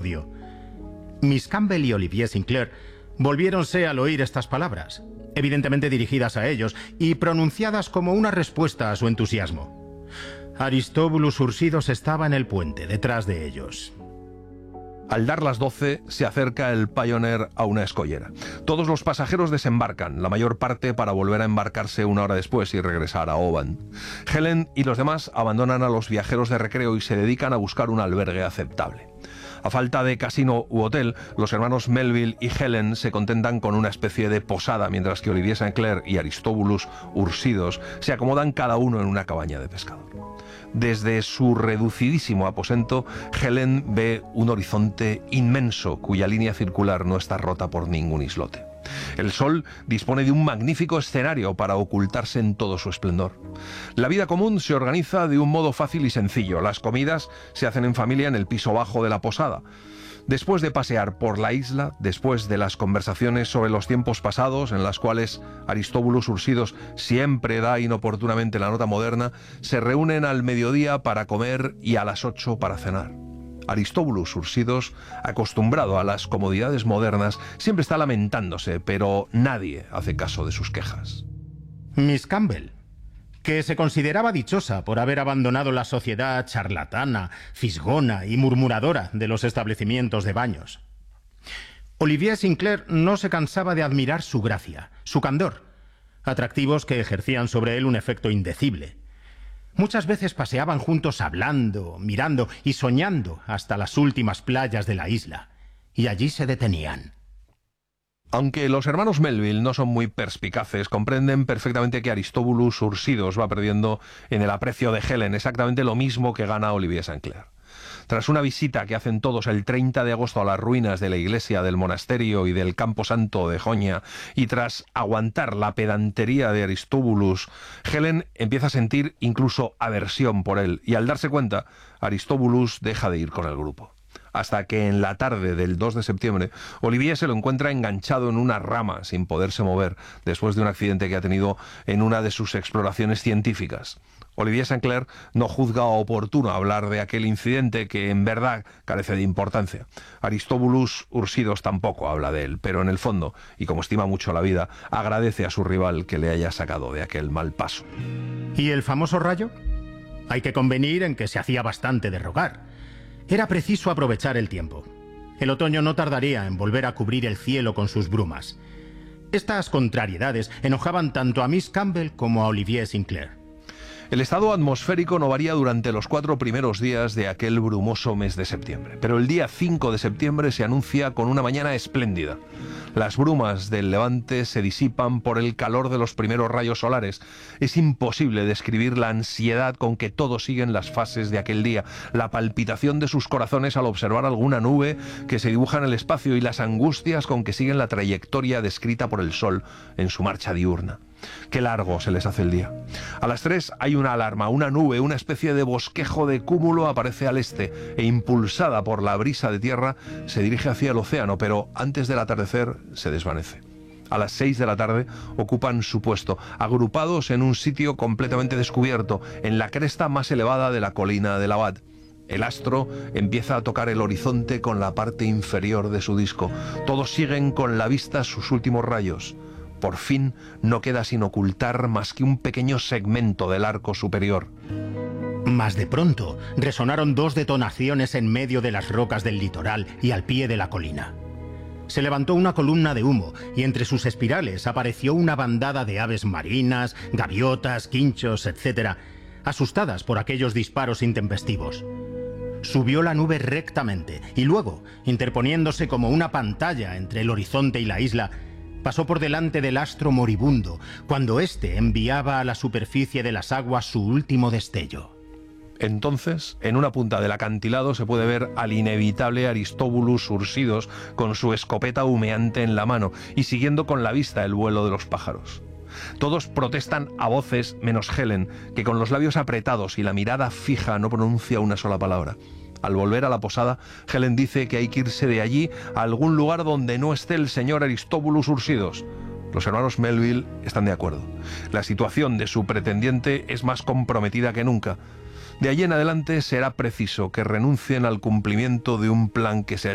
odio. Miss Campbell y Olivier Sinclair volviéronse al oír estas palabras, evidentemente dirigidas a ellos y pronunciadas como una respuesta a su entusiasmo. Aristóbulus Ursidos estaba en el puente, detrás de ellos. Al dar las 12, se acerca el Pioneer a una escollera. Todos los pasajeros desembarcan, la mayor parte para volver a embarcarse una hora después y regresar a Oban. Helen y los demás abandonan a los viajeros de recreo y se dedican a buscar un albergue aceptable. A falta de casino u hotel, los hermanos Melville y Helen se contentan con una especie de posada, mientras que Olivier Sinclair y Aristóbulus Ursidos se acomodan cada uno en una cabaña de pescador. Desde su reducidísimo aposento, Helen ve un horizonte inmenso cuya línea circular no está rota por ningún islote. El sol dispone de un magnífico escenario para ocultarse en todo su esplendor. La vida común se organiza de un modo fácil y sencillo. Las comidas se hacen en familia en el piso bajo de la posada. Después de pasear por la isla, después de las conversaciones sobre los tiempos pasados, en las cuales Aristóbulus Ursidos siempre da inoportunamente la nota moderna, se reúnen al mediodía para comer y a las 8 para cenar. Aristóbulus Ursidos, acostumbrado a las comodidades modernas, siempre está lamentándose, pero nadie hace caso de sus quejas. Miss Campbell, que se consideraba dichosa por haber abandonado la sociedad charlatana, fisgona y murmuradora de los establecimientos de baños. Olivier Sinclair no se cansaba de admirar su gracia, su candor, atractivos que ejercían sobre él un efecto indecible. Muchas veces paseaban juntos hablando, mirando y soñando hasta las últimas playas de la isla, y allí se detenían. Aunque los hermanos Melville no son muy perspicaces, comprenden perfectamente que Aristóbulus Ursidos va perdiendo en el aprecio de Helen exactamente lo mismo que gana Olivier Sinclair. Tras una visita que hacen todos el 30 de agosto a las ruinas de la iglesia, del monasterio y del campo santo de Jonia, y tras aguantar la pedantería de Aristóbulus, Helen empieza a sentir incluso aversión por él, y al darse cuenta, Aristóbulus deja de ir con el grupo. Hasta que en la tarde del 2 de septiembre, Olivier se lo encuentra enganchado en una rama sin poderse mover después de un accidente que ha tenido en una de sus exploraciones científicas. Olivier Sinclair no juzga oportuno hablar de aquel incidente que en verdad carece de importancia. Aristóbulus Ursidos tampoco habla de él, pero en el fondo, y como estima mucho la vida, agradece a su rival que le haya sacado de aquel mal paso. ¿Y el famoso rayo? Hay que convenir en que se hacía bastante de rogar. Era preciso aprovechar el tiempo. El otoño no tardaría en volver a cubrir el cielo con sus brumas. Estas contrariedades enojaban tanto a Miss Campbell como a Olivier Sinclair. El estado atmosférico no varía durante los 4 primeros días de aquel brumoso mes de septiembre, pero el día 5 de septiembre se anuncia con una mañana espléndida. Las brumas del levante se disipan por el calor de los primeros rayos solares. Es imposible describir la ansiedad con que todos siguen las fases de aquel día, la palpitación de sus corazones al observar alguna nube que se dibuja en el espacio y las angustias con que siguen la trayectoria descrita por el sol en su marcha diurna. Qué largo se les hace el día. A las 3 hay una alarma, una nube, una especie de bosquejo de cúmulo aparece al este e impulsada por la brisa de tierra se dirige hacia el océano, pero antes del atardecer se desvanece. A las 6 de la tarde ocupan su puesto, agrupados en un sitio completamente descubierto, en la cresta más elevada de la colina del Abad. El astro empieza a tocar el horizonte con la parte inferior de su disco. Todos siguen con la vista sus últimos rayos. Por fin no queda sin ocultar más que un pequeño segmento del arco superior. Mas de pronto resonaron 2 detonaciones en medio de las rocas del litoral y al pie de la colina. Se levantó una columna de humo y entre sus espirales apareció una bandada de aves marinas, gaviotas, quinchos, etc., asustadas por aquellos disparos intempestivos. Subió la nube rectamente y luego, interponiéndose como una pantalla entre el horizonte y la isla, pasó por delante del astro moribundo, cuando éste enviaba a la superficie de las aguas su último destello. Entonces, en una punta del acantilado se puede ver al inevitable Aristóbulus Ursidos con su escopeta humeante en la mano y siguiendo con la vista el vuelo de los pájaros. Todos protestan a voces menos Helen, que con los labios apretados y la mirada fija no pronuncia una sola palabra. Al volver a la posada, Helen dice que hay que irse de allí a algún lugar donde no esté el señor Aristóbulus Ursidos. Los hermanos Melville están de acuerdo. La situación de su pretendiente es más comprometida que nunca. De allí en adelante será preciso que renuncien al cumplimiento de un plan que se